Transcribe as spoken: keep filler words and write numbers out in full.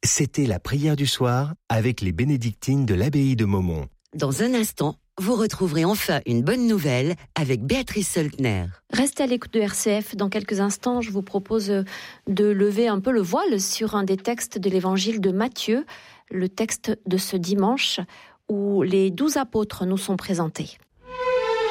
C'était la prière du soir avec les bénédictines de l'abbaye de Maumont. Dans un instant, vous retrouverez enfin une bonne nouvelle avec Béatrice Soltner. Restez à l'écoute de R C F. Dans quelques instants, je vous propose de lever un peu le voile sur un des textes de l'évangile de Matthieu, le texte de ce dimanche où les douze apôtres nous sont présentés.